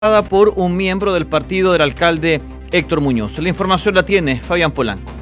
por un miembro del partido del alcalde Héctor Muñoz. La información la tiene Fabián Polanco.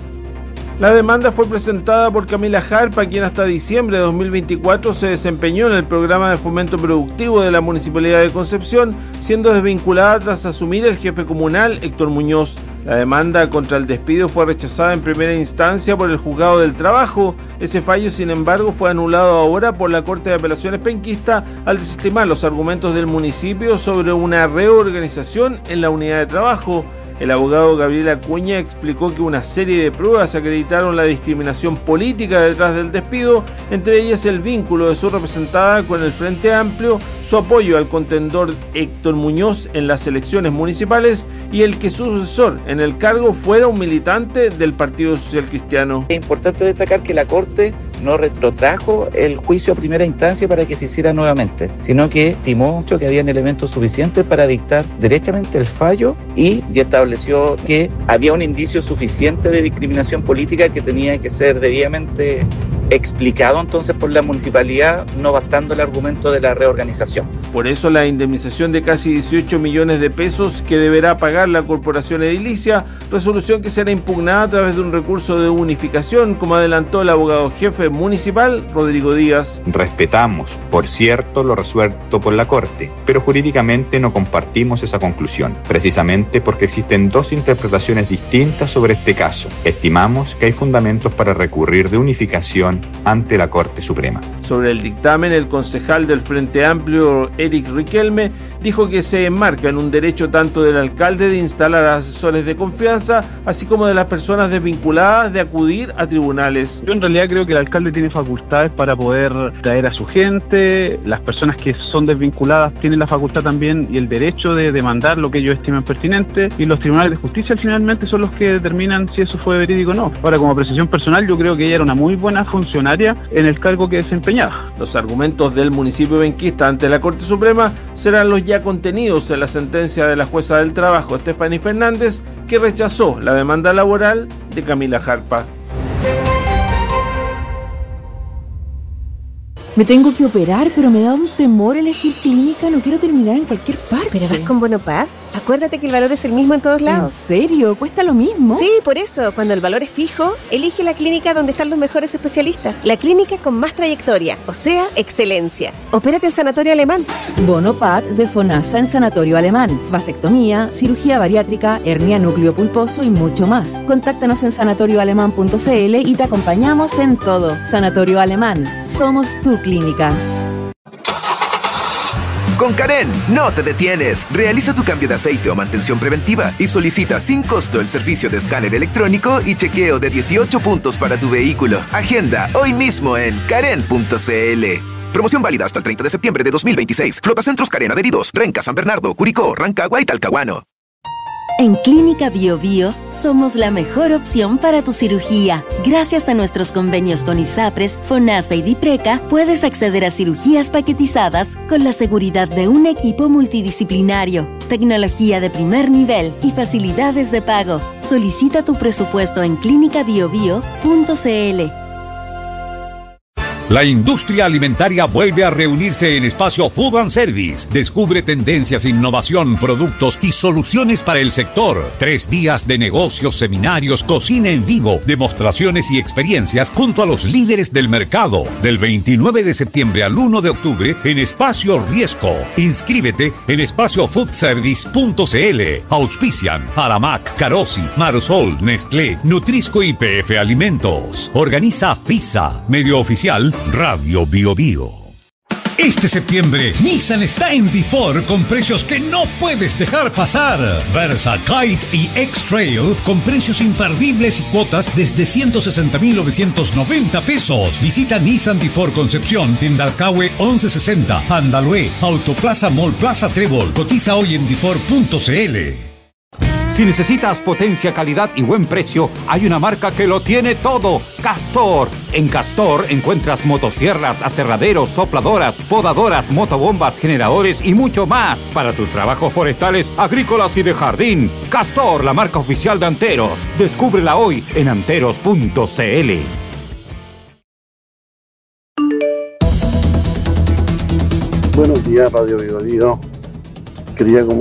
La demanda fue presentada por Camila Jarpa, quien hasta diciembre de 2024 se desempeñó en el programa de fomento productivo de la Municipalidad de Concepción, siendo desvinculada tras asumir el jefe comunal Héctor Muñoz. La demanda contra el despido fue rechazada en primera instancia por el Juzgado del Trabajo. Ese fallo, sin embargo, fue anulado ahora por la Corte de Apelaciones penquista al desestimar los argumentos del municipio sobre una reorganización en la unidad de trabajo. El abogado Gabriel Acuña explicó que una serie de pruebas acreditaron la discriminación política detrás del despido, entre ellas el vínculo de su representada con el Frente Amplio, su apoyo al contendor Héctor Muñoz en las elecciones municipales y el que su sucesor en el cargo fuera un militante del Partido Social Cristiano. Es importante destacar que la Corte no retrotrajo el juicio a primera instancia para que se hiciera nuevamente, sino que estimó que habían elementos suficientes para dictar derechamente el fallo y estableció que había un indicio suficiente de discriminación política que tenía que ser debidamente explicado entonces por la municipalidad, no bastando el argumento de la reorganización. Por eso la indemnización de casi 18 millones de pesos que deberá pagar la corporación edilicia, resolución que será impugnada a través de un recurso de unificación, como adelantó el abogado jefe municipal Rodrigo Díaz. Respetamos, por cierto, lo resuelto por la Corte, pero jurídicamente no compartimos esa conclusión, precisamente porque existen dos interpretaciones distintas sobre este caso. Estimamos que hay fundamentos para recurrir de unificación ante la Corte Suprema. Sobre el dictamen, el concejal del Frente Amplio, Eric Riquelme, dijo que se enmarca en un derecho tanto del alcalde de instalar a asesores de confianza, así como de las personas desvinculadas de acudir a tribunales. Yo en realidad creo que el alcalde tiene facultades para poder traer a su gente, las personas que son desvinculadas tienen la facultad también y el derecho de demandar lo que ellos estiman pertinente, y los tribunales de justicia finalmente son los que determinan si eso fue verídico o no. Ahora, como apreciación personal, yo creo que ella era una muy buena funcionaria en el cargo que desempeñaba. Los argumentos del municipio benquista ante la Corte Suprema serán los ya contenidos en la sentencia de la jueza del trabajo, Stephanie Fernández, que rechazó la demanda laboral de Camila Jarpa. Me tengo que operar, pero me da un temor elegir clínica. No quiero terminar en cualquier parte. ¿Pero vas con Bonopad? Acuérdate que el valor es el mismo en todos lados. ¿En serio? ¿Cuesta lo mismo? Sí, por eso, cuando el valor es fijo, elige la clínica donde están los mejores especialistas. La clínica con más trayectoria, o sea, excelencia. Opérate en Sanatorio Alemán. Bonopad de FONASA en Sanatorio Alemán. Vasectomía, cirugía bariátrica, hernia núcleo pulposo y mucho más. Contáctanos en sanatorioalemán.cl y te acompañamos en todo. Sanatorio Alemán. Somos tu clínica. Con Karen, no te detienes. Realiza tu cambio de aceite o mantención preventiva y solicita sin costo el servicio de escáner electrónico y chequeo de 18 puntos para tu vehículo. Agenda hoy mismo en karen.cl. Promoción válida hasta el 30 de septiembre de 2026. Flotacentros Karen adheridos: Renca, San Bernardo, Curicó, Rancagua y Talcahuano. En Clínica Bio Bio somos la mejor opción para tu cirugía. Gracias a nuestros convenios con ISAPRES, FONASA y DIPRECA, puedes acceder a cirugías paquetizadas con la seguridad de un equipo multidisciplinario, tecnología de primer nivel y facilidades de pago. Solicita tu presupuesto en clinicabiobio.cl. La industria alimentaria vuelve a reunirse en Espacio Food and Service. Descubre tendencias, innovación, productos y soluciones para el sector. 3 días de negocios, seminarios, cocina en vivo, demostraciones y experiencias junto a los líderes del mercado. Del 29 de septiembre al 1 de octubre en Espacio Riesco. Inscríbete en espaciofoodservice.cl. Auspician Aramac, Carosi, Marsol, Nestlé, Nutrisco y PF Alimentos. Organiza FISA, medio oficial Radio Bio Bio. Este septiembre, Nissan está en D4 con precios que no puedes dejar pasar. Versa, Kite y X-Trail con precios imperdibles y cuotas desde 160.990 pesos. Visita Nissan D4 Concepción en Dalcahue 1160, Andalue, Autoplaza Mall Plaza Trébol. Cotiza hoy en d4.cl. Si necesitas potencia, calidad y buen precio, hay una marca que lo tiene todo: Castor. En Castor encuentras motosierras, aserraderos, sopladoras, podadoras, motobombas, generadores y mucho más para tus trabajos forestales, agrícolas y de jardín. Castor, la marca oficial de Anteros. Descúbrela hoy en anteros.cl. Buenos días, Radio Bio Bio. quería